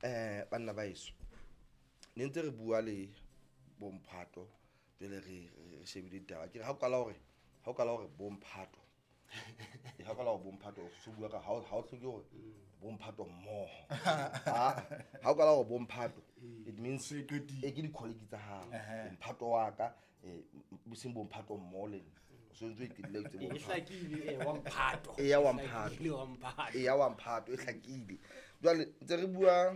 banna ba iso ne ntse re bua le bomphato jele re shebile ditaba ke ha o kala hore bomphato ha kala hore bomphato se bua ka ha o hloke hore bomphato mmoho ha o kala hore bomphato it means e ke di colleague tsa ha bomphato wa ka busing bomphato mmoho le so ntse ke le tse bomphato hlakile wa mphato ya wamphato e hlakile jwale ntse re bua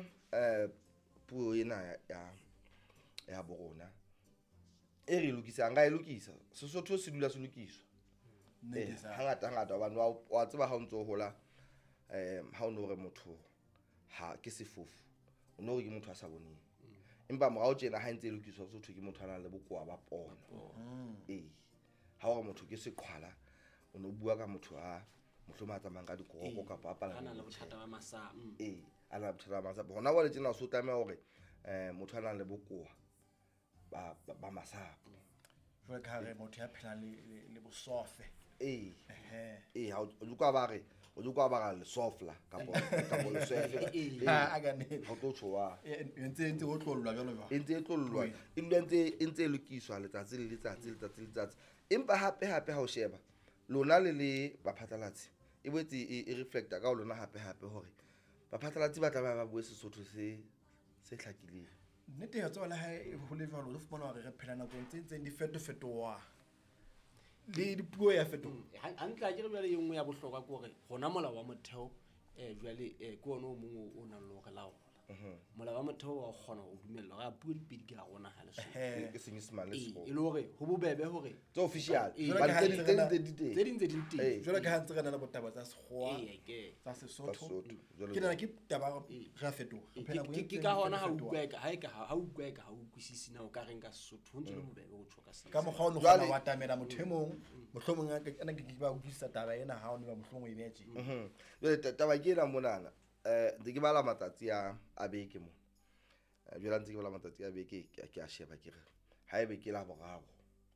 puo ena ya borona e re lokisa nga e lokisa Sesotho se dula se lokiswa hangata abantu wa tseba ha o ntso hola ha o no re motho ha ke sefofu o no ke motho a sa boneng empa morao tjena ha ntse e lokiswa Sesotho ke motho ana le bokoa ba pono ha o motho ke seqhwala o no bua ka motho a mohloma tsamang ka dikoko ka papa ana le bothata ba masa ana bothata ba masa bona wa le tjena so tame hore motho ana le bokoa ba masapo jwa ka re motho ya phela le bosofe ha o lukwa ba le sofla kapo le sefe a ga ne ha tlo tswa ntse ho tlollwa jalo ntse tlollwa ntse lokiswa letsatsi empa hape ha o sheba lona le baphatlalatsi e botse e reflecta ka lona hape hore baphatlalatsi ba tla ba bua Sesotho se hlakileng nnete ya tswala ha ho le jalo o fumana hore re phela nako ntse di fetowa le dipuo ya fetoha hantle ke re bjale e nngwe ya bohlokwa ke hore gona mola wa motheo jwale ke ona o mongwe o nang le go laola mola wa motheo wa gona go dumella ga puo dipedi ke la gona ha le so ke senyesemane le e le hore ho bobebe hore tse official ba tse dintse dinteng jwale ka ha ntse rena le botaba tsa sekgowa tsa Sesotho ke nna ke taba ga fetoha ke ka hona ha o utlweka ha o utlwisisi na o ka reng ka Sesotho ho ntse le bobebe go tshoka se ka mogao no gona wa tamela motho emong mohlomong a ke ba utlwisisa taba ena ha o ne ba mohlomong e betse jwale taba ke ena monana ntse ke bala matsatsi a beke mo jwale ntse ke bala matsatsi a beke ke a sheba ke re ha ebe ke la boraro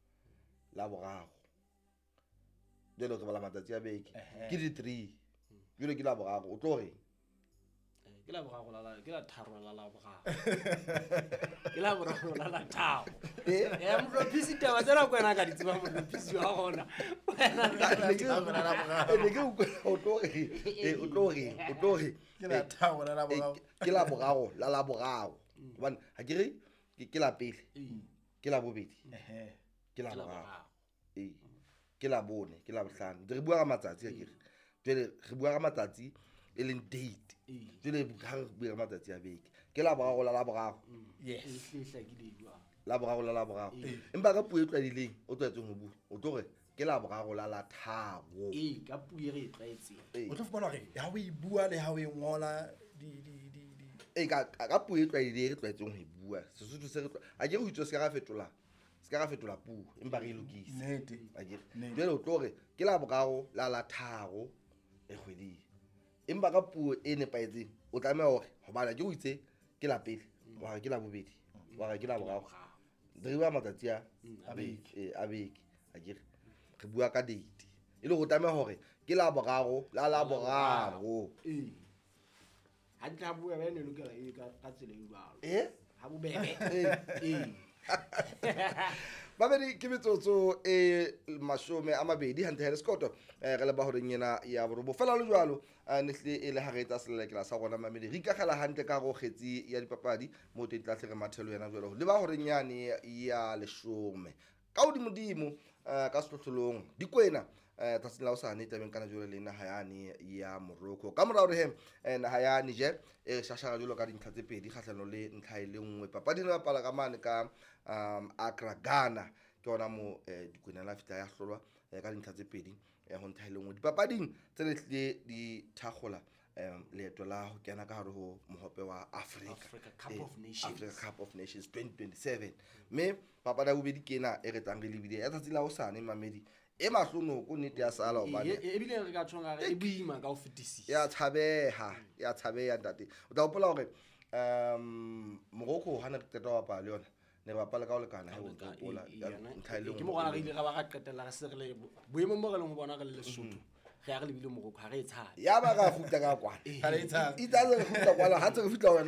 jwale ke bala matsatsi a beke ke di 3 jwale ke la boraro o tlo re ke la boraro ke la tharo la boraro ke la boraro la tharo mo phisi taba tsena kwena ka ditse ba mo phisi wa gona o tlo re ke la tharo la boraro ke la boraro la boraro hobane ha ke re ke la pele ke la bobedi ke la boraro ke la bone ke la bohlano re bua ka matsatsi a kere jwale re bua ka matsatsi e leng date jwale ha re bua ka matsatsi a beke ke la boraro la boraro yes hlakile la boraro empa ka puo e tlwadileng o tswetseng ho bua o tlo re ke la boraro la tharo ka puo e re tlwaetseng o tlo fumana hore ha o e bua le ha o e ngola ka puo e tlwadileng re tlwaetseng ho e bua Sesotho se re a ke re ho itse se ka fetola puo empa re lokise nnete jwale o tlo re ke la boraro la tharo e kgweding empa ka puo e nepaetseng o tlameha hore hobane ke ho itse ke la pele wa ke la bobedi wa ke la boraro re bua matsatsi a beke a ke re bua ka date e le go tlameha hore ke la boraro la boraro ha tla bua ba ne lokela e ka tsela e jwalo ha bobebe babedi ke metsotso e 20 hante hele skoto re le ba hore nyena ya borobo fela le jwalo nehle e le ha re tsa selekela sa rona mamedi re ikagela hantle ka go kgetsi ya dipapadi mo te tla tlere mathelo yana jwalo le ba hore nyane ya 10 ka odimodimo ka sehlohlolong dikwena tsatsing la hosane tabeng kana jwale le naha yane ya Morocco ka morao re naha ya Niger e shashara jwalo ka dintlha tse pedi kgahlano le ntlha ile nngwe papadi le bapala ka mane ka Accra Ghana ke ona mo dikwena la fitla ya hlolwa ka dintlha tse pedi ho ntlha ile nngwe dipapading tse le di thakgola leeto la ho kena ka hare ho mohope wa Africa Cup of Nations 2027 me papada bobedi kena e re tlang re lebile ya tsatsi la hosane mamedi e mahlonoko nnete ya sala hobane e bile re ka tshwanga re e buima ka ho fetisisa ya tshabeha ntate o tla hopola hore Morocco hana re qeta wa bapala le yona ne bapala ka ho lekana ha o tlopola nthaile ke mo gona re ile ga ba ga qetela re se re le boemo mo re leng ho bona re le Lesotho ge a re lebile Morocco ha re e tshabe ya ba ga futla ka kwana ha re e tshabe itse re futla kwana ha tse re futla